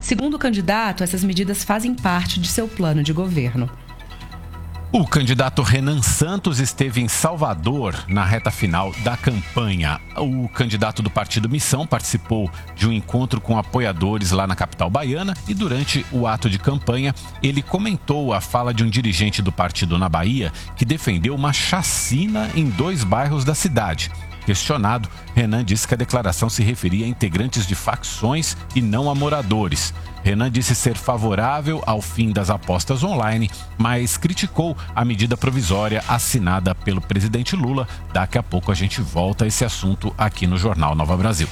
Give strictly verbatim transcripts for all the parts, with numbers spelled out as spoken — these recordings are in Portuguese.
Segundo o candidato, essas medidas fazem parte de seu plano de governo. O candidato Renan Santos esteve em Salvador na reta final da campanha. O candidato do Partido Missão participou de um encontro com apoiadores lá na capital baiana e durante o ato de campanha ele comentou a fala de um dirigente do partido na Bahia que defendeu uma chacina em dois bairros da cidade. Questionado, Renan disse que a declaração se referia a integrantes de facções e não a moradores. Renan disse ser favorável ao fim das apostas online, mas criticou a medida provisória assinada pelo presidente Lula. Daqui a pouco a gente volta a esse assunto aqui no Jornal Nova Brasil.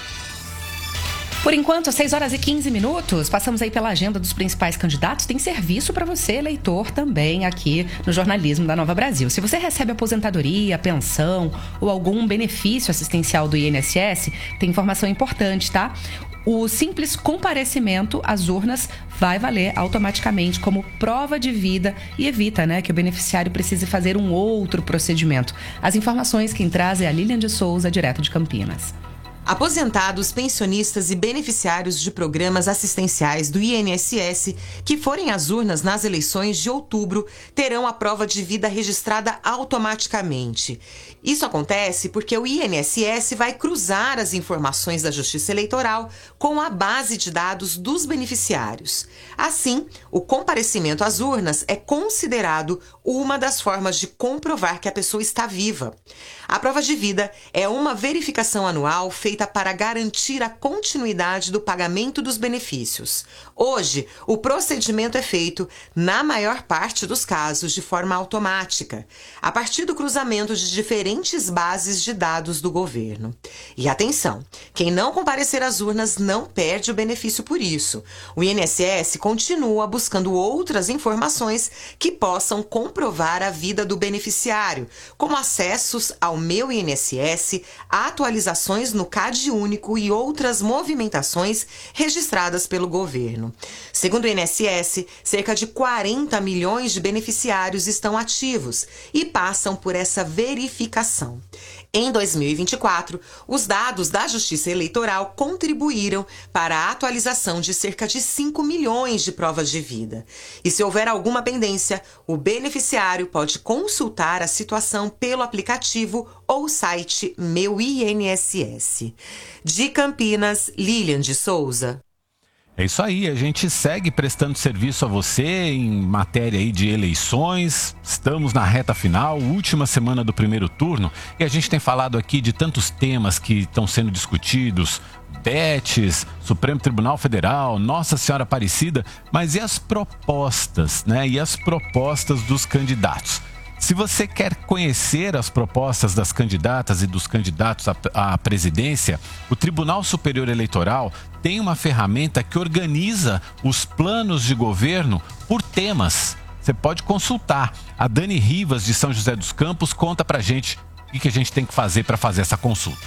Por enquanto, seis horas e quinze minutos, passamos aí pela agenda dos principais candidatos. Tem serviço para você, eleitor, também aqui no jornalismo da Nova Brasil. Se você recebe aposentadoria, pensão ou algum benefício assistencial do I N S S, tem informação importante, tá? O simples comparecimento às urnas vai valer automaticamente como prova de vida e evita, né, que o beneficiário precise fazer um outro procedimento. As informações quem traz é a Lilian de Souza, direto de Campinas. Aposentados, pensionistas e beneficiários de programas assistenciais do I N S S que forem às urnas nas eleições de outubro terão a prova de vida registrada automaticamente. Isso acontece porque o I N S S vai cruzar as informações da Justiça Eleitoral com a base de dados dos beneficiários. Assim, o comparecimento às urnas é considerado uma das formas de comprovar que a pessoa está viva. A prova de vida é uma verificação anual feita para garantir a continuidade do pagamento dos benefícios. Hoje, o procedimento é feito, na maior parte dos casos, de forma automática, a partir do cruzamento de diferentes bases de dados do governo. E atenção, quem não comparecer às urnas não perde o benefício por isso. O I N S S continua buscando outras informações que possam comprovar a vida do beneficiário, como acessos ao Meu I N S S, atualizações no C A D único e outras movimentações registradas pelo governo. Segundo o I N S S, cerca de quarenta milhões de beneficiários estão ativos e passam por essa verificação. Em dois mil e vinte e quatro, os dados da Justiça Eleitoral contribuíram para a atualização de cerca de cinco milhões de provas de vida. E se houver alguma pendência, o beneficiário pode consultar a situação pelo aplicativo ou site Meu I N S S. De Campinas, Lilian de Souza. É isso aí, a gente segue prestando serviço a você em matéria aí de eleições. Estamos na reta final, última semana do primeiro turno, e a gente tem falado aqui de tantos temas que estão sendo discutidos, D E Ts, Supremo Tribunal Federal, Nossa Senhora Aparecida, mas e as propostas, né? E as propostas dos candidatos? Se você quer conhecer as propostas das candidatas e dos candidatos à, à presidência, o Tribunal Superior Eleitoral tem uma ferramenta que organiza os planos de governo por temas. Você pode consultar. A Dani Rivas, de São José dos Campos, conta pra gente o que a gente tem que fazer para fazer essa consulta.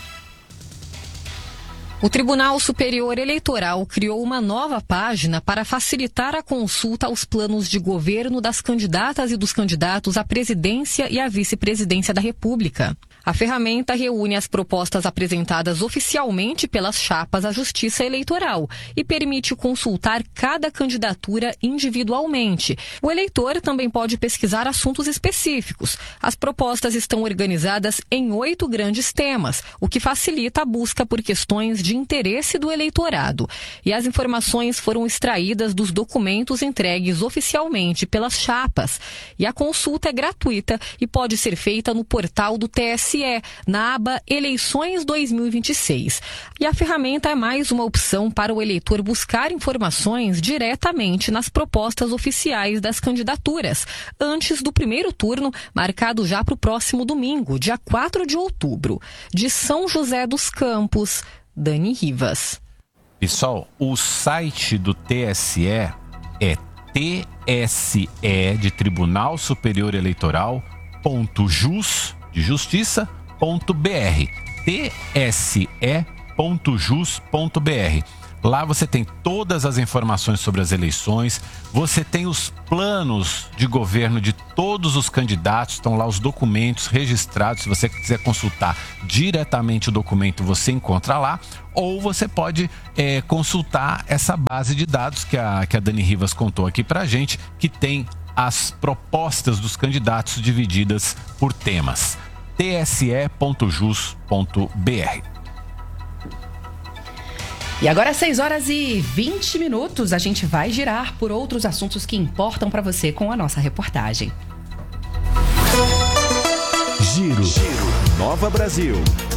O Tribunal Superior Eleitoral criou uma nova página para facilitar a consulta aos planos de governo das candidatas e dos candidatos à presidência e à vice-presidência da República. A ferramenta reúne as propostas apresentadas oficialmente pelas chapas à Justiça Eleitoral e permite consultar cada candidatura individualmente. O eleitor também pode pesquisar assuntos específicos. As propostas estão organizadas em oito grandes temas, o que facilita a busca por questões de interesse do eleitorado. E as informações foram extraídas dos documentos entregues oficialmente pelas chapas. E a consulta é gratuita e pode ser feita no portal do T S E, na aba Eleições dois mil e vinte e seis. E a ferramenta é mais uma opção para o eleitor buscar informações diretamente nas propostas oficiais das candidaturas, antes do primeiro turno, marcado já para o próximo domingo, dia quatro de outubro. De São José dos Campos, Dani Rivas. Pessoal, o site do T S E é T S E de Tribunal Superior Eleitoral ponto jus de justiça ponto br, T S E ponto jus ponto br. Lá você tem todas as informações sobre as eleições, você tem os planos de governo de todos os candidatos, estão lá os documentos registrados. Se você quiser consultar diretamente o documento, você encontra lá, ou você pode é, consultar essa base de dados que a, que a Dani Rivas contou aqui pra gente, que tem as propostas dos candidatos divididas por temas. t s e ponto jus ponto b r. E agora, às seis horas e vinte minutos, a gente vai girar por outros assuntos que importam para você com a nossa reportagem. Giro, Giro. Nova Brasil.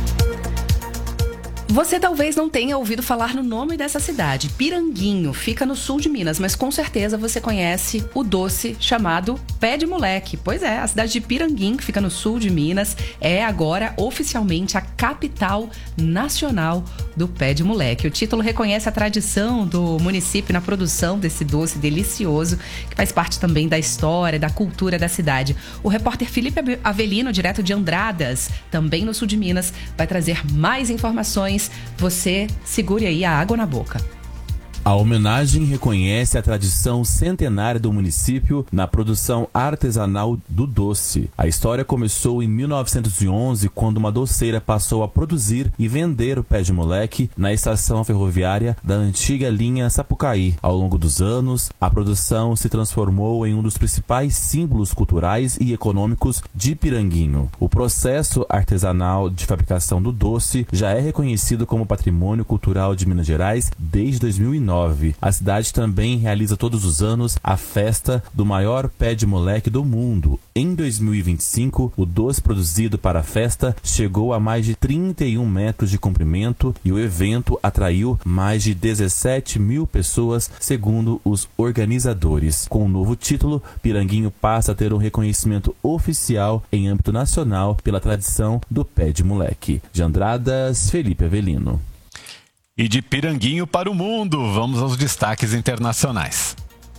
Você talvez não tenha ouvido falar no nome dessa cidade. Piranguinho, fica no sul de Minas, mas com certeza você conhece o doce chamado Pé de Moleque. Pois é, a cidade de Piranguinho, que fica no sul de Minas, é agora oficialmente a capital nacional do Pé de Moleque. O título reconhece a tradição do município na produção desse doce delicioso, que faz parte também da história, da cultura da cidade. O repórter Felipe Avelino, direto de Andradas, também no sul de Minas, vai trazer mais informações. Você segure aí a água na boca. A homenagem reconhece a tradição centenária do município na produção artesanal do doce. A história começou em mil novecentos e onze, quando uma doceira passou a produzir e vender o Pé de Moleque na estação ferroviária da antiga linha Sapucaí. Ao longo dos anos, a produção se transformou em um dos principais símbolos culturais e econômicos de Piranguinho. O processo artesanal de fabricação do doce já é reconhecido como Patrimônio Cultural de Minas Gerais desde dois mil e nove. A cidade também realiza todos os anos a festa do maior pé de moleque do mundo. Em dois mil e vinte e cinco, o doce produzido para a festa chegou a mais de trinta e um metros de comprimento e o evento atraiu mais de dezessete mil pessoas, segundo os organizadores. Com o novo título, Piranguinho passa a ter um reconhecimento oficial em âmbito nacional pela tradição do pé de moleque. De Andradas, Felipe Avelino. E de Piranguinho para o mundo, vamos aos destaques internacionais.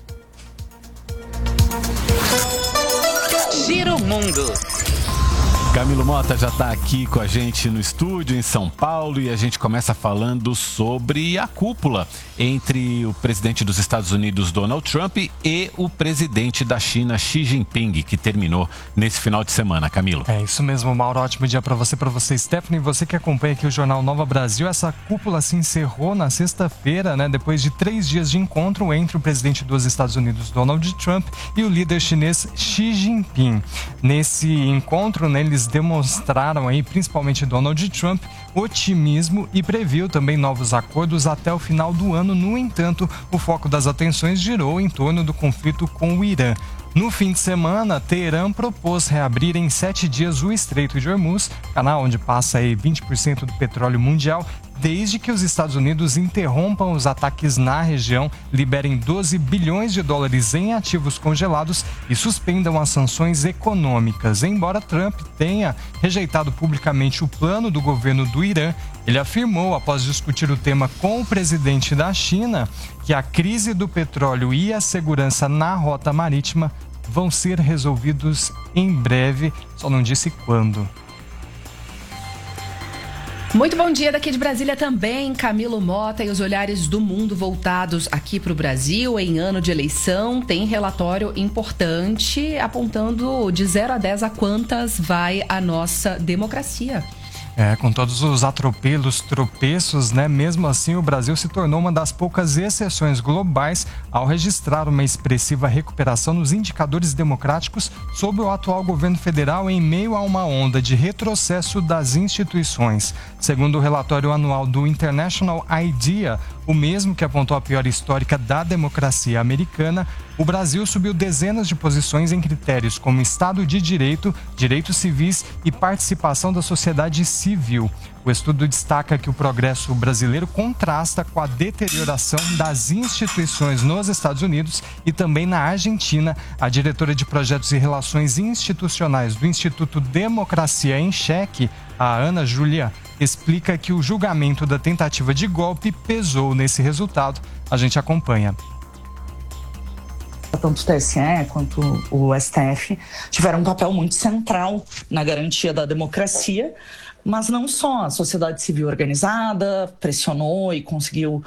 Giro Mundo. Camilo Mota já está aqui com a gente no estúdio em São Paulo e a gente começa falando sobre a cúpula entre o presidente dos Estados Unidos, Donald Trump, e o presidente da China, Xi Jinping, que terminou nesse final de semana. Camilo. É isso mesmo, Mauro. Ótimo dia para você, para você, Stephanie. Você que acompanha aqui o Jornal Nova Brasil. Essa cúpula se encerrou na sexta-feira, né, depois de três dias de encontro entre o presidente dos Estados Unidos, Donald Trump, e o líder chinês Xi Jinping. Nesse encontro, né, eles demonstraram aí, principalmente Donald Trump, otimismo e previu também novos acordos até o final do ano. No entanto, o foco das atenções girou em torno do conflito com o Irã. No fim de semana, Teherã propôs reabrir em sete dias o Estreito de Hormuz, canal onde passa aí vinte por cento do petróleo mundial, desde que os Estados Unidos interrompam os ataques na região, liberem doze bilhões de dólares em ativos congelados e suspendam as sanções econômicas. Embora Trump tenha rejeitado publicamente o plano do governo do Irã, ele afirmou, após discutir o tema com o presidente da China, que a crise do petróleo e a segurança na rota marítima vão ser resolvidos em breve, só não disse quando. Muito bom dia daqui de Brasília também, Camilo Mota, e os olhares do mundo voltados aqui para o Brasil em ano de eleição. Tem relatório importante apontando de zero a dez a quantas vai a nossa democracia. É, com todos os atropelos, tropeços, né? Mesmo assim, o Brasil se tornou uma das poucas exceções globais ao registrar uma expressiva recuperação nos indicadores democráticos sob o atual governo federal em meio a uma onda de retrocesso das instituições. Segundo o relatório anual do International IDEA, o mesmo que apontou a pior histórica da democracia americana, o Brasil subiu dezenas de posições em critérios como Estado de Direito, direitos civis e participação da sociedade civil. O estudo destaca que o progresso brasileiro contrasta com a deterioração das instituições nos Estados Unidos e também na Argentina. A diretora de Projetos e Relações Institucionais do Instituto Democracia em Cheque, a Ana Júlia, explica que o julgamento da tentativa de golpe pesou nesse resultado. A gente acompanha. Tanto o T S E quanto o S T F tiveram um papel muito central na garantia da democracia, mas não só. A sociedade civil organizada pressionou e conseguiu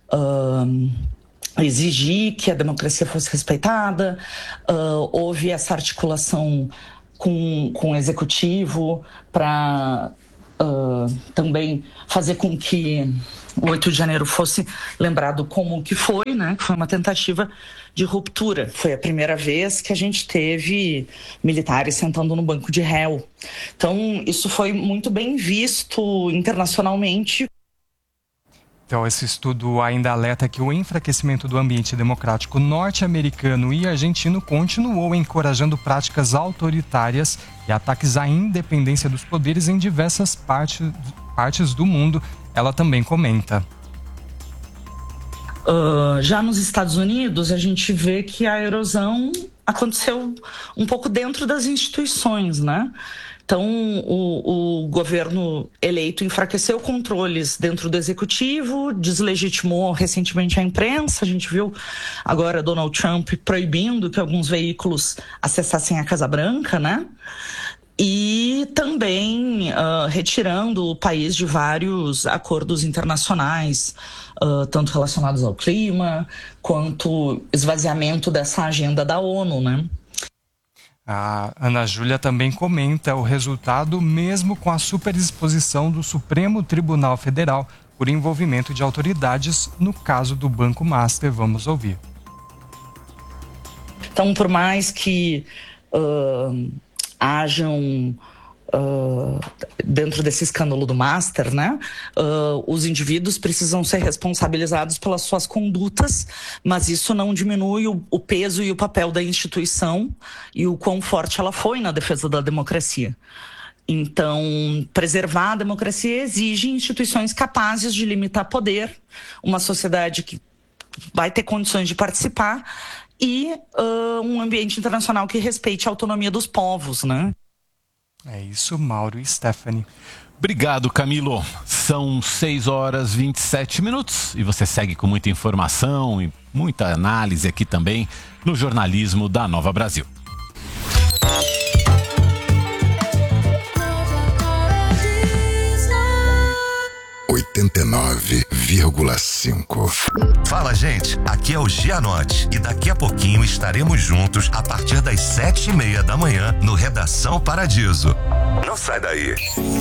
uh, exigir que a democracia fosse respeitada, uh, houve essa articulação com, com o executivo para uh, também fazer com que o oito de janeiro fosse lembrado como que foi, né? Que foi uma tentativa de ruptura. Foi a primeira vez que a gente teve militares sentando no banco de réu. Então, isso foi muito bem visto internacionalmente. Então, esse estudo ainda alerta que o enfraquecimento do ambiente democrático norte-americano e argentino continuou encorajando práticas autoritárias e ataques à independência dos poderes em diversas partes, partes do mundo. Ela também comenta. Uh, já nos Estados Unidos, a gente vê que a erosão aconteceu um pouco dentro das instituições, né? Então, o, o governo eleito enfraqueceu controles dentro do executivo, deslegitimou recentemente a imprensa. A gente viu agora Donald Trump proibindo que alguns veículos acessassem a Casa Branca, né? E também uh, retirando o país de vários acordos internacionais, uh, tanto relacionados ao clima, quanto esvaziamento dessa agenda da ONU, né? A Ana Júlia também comenta o resultado mesmo com a superexposição do Supremo Tribunal Federal por envolvimento de autoridades no caso do Banco Master. Vamos ouvir. Então, por mais que uh, hajam uh, dentro desse escândalo do Master, né, uh, os indivíduos precisam ser responsabilizados pelas suas condutas, mas isso não diminui o, o peso e o papel da instituição e o quão forte ela foi na defesa da democracia. Então, preservar a democracia exige instituições capazes de limitar poder, uma sociedade que vai ter condições de participar e uh, um ambiente internacional que respeite a autonomia dos povos, né? É isso, Mauro e Stephanie. Obrigado, Camilo. São seis horas e vinte e sete minutos e você segue com muita informação e muita análise aqui também no jornalismo da Nova Brasil. oitenta e nove vírgula cinco. Fala, gente, aqui é o Gianotti e daqui a pouquinho estaremos juntos a partir das sete e meia da manhã no Redação Paradiso. Não sai daí.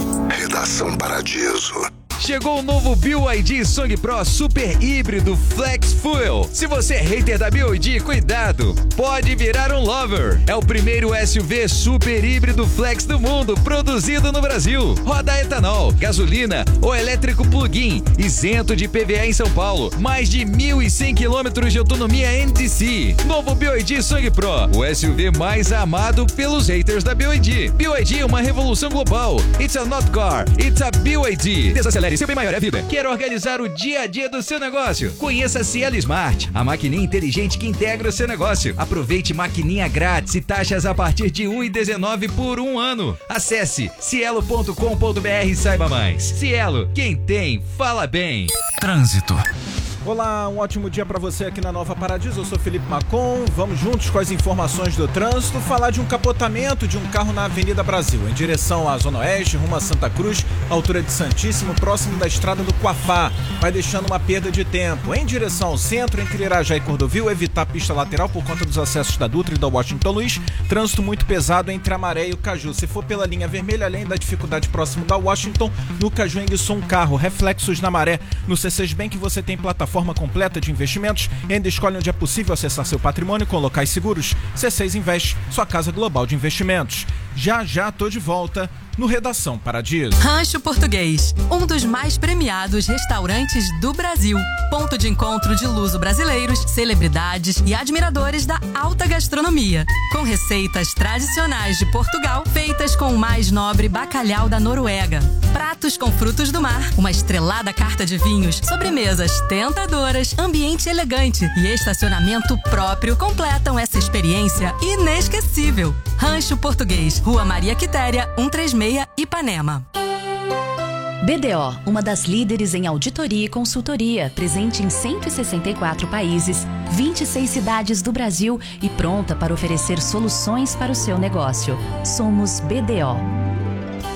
Redação Paradiso. Chegou o novo B Y D Song Pro Super Híbrido Flex Fuel. Se você é hater da B Y D, cuidado, pode virar um lover. É o primeiro S U V super híbrido flex do mundo, produzido no Brasil. Roda etanol, gasolina ou elétrico plug-in, isento de I P V A em São Paulo. Mais de mil e cem quilômetros de autonomia N T C. Novo B Y D Song Pro, o S U V mais amado pelos haters da B Y D. B Y D é uma revolução global. It's a not car, it's a B Y D. Desacelere, seu bem maior é a vida. Quer organizar o dia a dia do seu negócio? Conheça a Cielo Smart, a maquininha inteligente que integra o seu negócio. Aproveite maquininha grátis e taxas a partir de um real e dezenove centavos por um ano. Acesse cielo ponto com ponto br e saiba mais. Cielo, quem tem, fala bem. Trânsito. Olá, um ótimo dia para você aqui na Nova Paradiso. Eu sou Felipe Macon. Vamos juntos com as informações do trânsito, falar de um capotamento de um carro na Avenida Brasil, em direção à Zona Oeste, rumo a Santa Cruz, altura de Santíssimo, próximo da estrada do Quafá. Vai deixando uma perda de tempo. Em direção ao centro, entre Irajá e Cordovil, evitar a pista lateral por conta dos acessos da Dutra e da Washington Luiz. Trânsito muito pesado entre a Maré e o Caju. Se for pela linha vermelha, além da dificuldade próximo da Washington, no Caju enguiçou um carro. Reflexos na Maré. No C C Bank você tem plataforma forma completa de investimentos e ainda escolhe onde é possível acessar seu patrimônio com locais seguros. C seis Invest, sua casa global de investimentos. Já já tô de volta no Redação Paradiso. Rancho Português, um dos mais premiados restaurantes do Brasil. Ponto de encontro de luso-brasileiros, celebridades e admiradores da alta gastronomia. Com receitas tradicionais de Portugal, feitas com o mais nobre bacalhau da Noruega. Pratos com frutos do mar, uma estrelada carta de vinhos, sobremesas tentadoras, ambiente elegante e estacionamento próprio completam essa experiência inesquecível. Rancho Português, Rua Maria Quitéria, cento e trinta e seis, Ipanema. B D O, uma das líderes em auditoria e consultoria, presente em cento e sessenta e quatro países, vinte e seis cidades do Brasil e pronta para oferecer soluções para o seu negócio. Somos B D O.